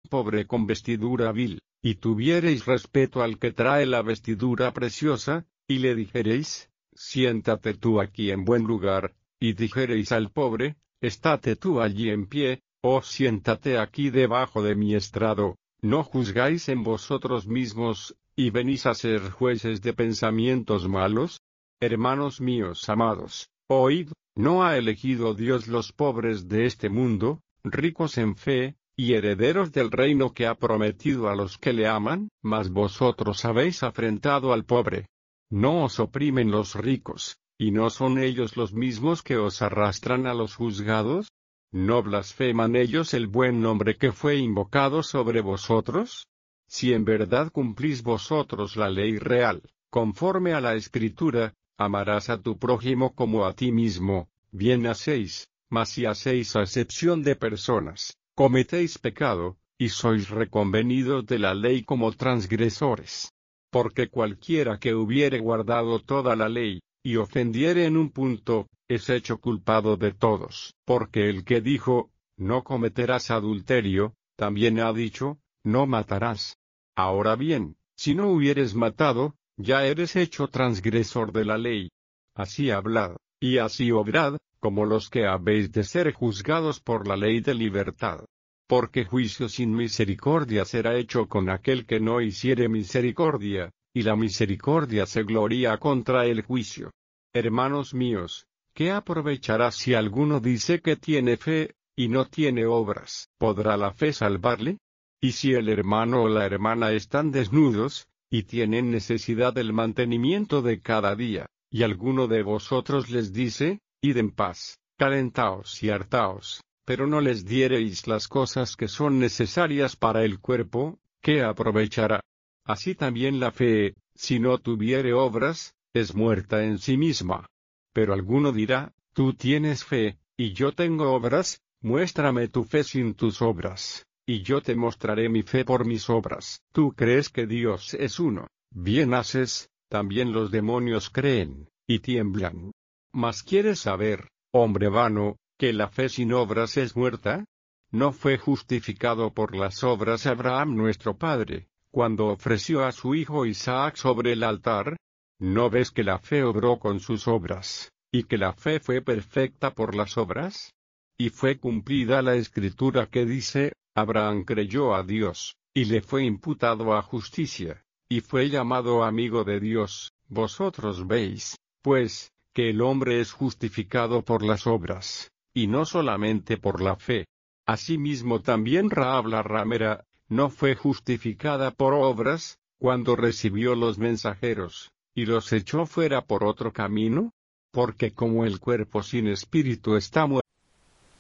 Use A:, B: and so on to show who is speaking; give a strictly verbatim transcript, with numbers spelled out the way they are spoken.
A: pobre con vestidura vil, y tuviereis respeto al que trae la vestidura preciosa, y le dijereis, siéntate tú aquí en buen lugar, y dijereis al pobre, estate tú allí en pie, o siéntate aquí debajo de mi estrado, ¿no juzgáis en vosotros mismos, y venís a ser jueces de pensamientos malos? Hermanos míos amados, oíd, ¿no ha elegido Dios los pobres de este mundo, ricos en fe, y herederos del reino que ha prometido a los que le aman? Mas vosotros habéis afrentado al pobre. ¿No os oprimen los ricos, y no son ellos los mismos que os arrastran a los juzgados? ¿No blasfeman ellos el buen nombre que fue invocado sobre vosotros? Si en verdad cumplís vosotros la ley real, conforme a la Escritura, amarás a tu prójimo como a ti mismo, bien hacéis, mas si hacéis acepción de personas, cometéis pecado, y sois reconvenidos de la ley como transgresores. Porque cualquiera que hubiere guardado toda la ley, y ofendiere en un punto, es hecho culpado de todos. Porque el que dijo, no cometerás adulterio, también ha dicho, no matarás. Ahora bien, si no hubieres matado, ya eres hecho transgresor de la ley. Así hablad, y así obrad, como los que habéis de ser juzgados por la ley de libertad. Porque juicio sin misericordia será hecho con aquel que no hiciere misericordia, y la misericordia se gloría contra el juicio. Hermanos míos, ¿qué aprovechará si alguno dice que tiene fe, y no tiene obras? ¿Podrá la fe salvarle? Y si el hermano o la hermana están desnudos, y tienen necesidad del mantenimiento de cada día, y alguno de vosotros les dice, id en paz, calentaos y hartaos, pero no les diereis las cosas que son necesarias para el cuerpo, ¿qué aprovechará? Así también la fe, si no tuviere obras, es muerta en sí misma. Pero alguno dirá, tú tienes fe, y yo tengo obras, muéstrame tu fe sin tus obras, y yo te mostraré mi fe por mis obras. Tú crees que Dios es uno, bien haces, también los demonios creen, y tiemblan. Mas ¿quieres saber, hombre vano, que la fe sin obras es muerta? ¿No fue justificado por las obras Abraham nuestro padre, cuando ofreció a su hijo Isaac sobre el altar? ¿No ves que la fe obró con sus obras, y que la fe fue perfecta por las obras? Y fue cumplida la escritura que dice, Abraham creyó a Dios, y le fue imputado a justicia, y fue llamado amigo de Dios. Vosotros veis, pues, que el hombre es justificado por las obras, y no solamente por la fe. Asimismo también Rahab la ramera, no fue justificada por obras, cuando recibió los mensajeros, y los echó fuera por otro camino, porque como el cuerpo sin espíritu está muerto,